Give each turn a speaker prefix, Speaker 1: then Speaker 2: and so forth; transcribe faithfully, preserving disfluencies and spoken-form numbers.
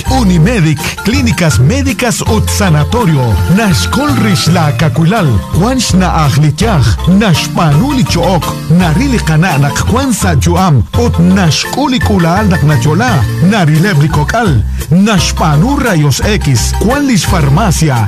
Speaker 1: Unimedic, clínicas médicas ut sanatorio. Nashkol rish la kakulal. Kwansh na akhlityah. Nashpanuli chook. Narili kana nak kwansa juam. Ut nashkuli kulal nak nachola. Narilebri kokal. Nashpanu rayos X. Kwanlish farmacia.